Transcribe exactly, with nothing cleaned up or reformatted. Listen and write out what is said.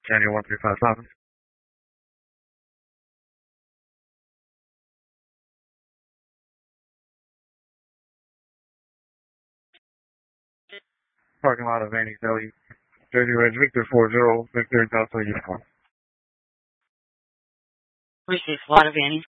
Daniel one three five seven. Parking lot of Annie's Deli. Jersey Ridge, Victor four zero, Victor Delta Uniform. Receive lot of Annie's.